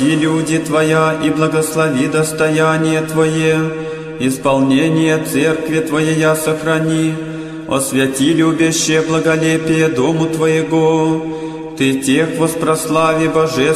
И люди Твоя, и благослови достояние Твое, исполнение церкви Твоя сохрани, освяти любящее благолепие дому Твоего, Ты тех воспрослави божественно.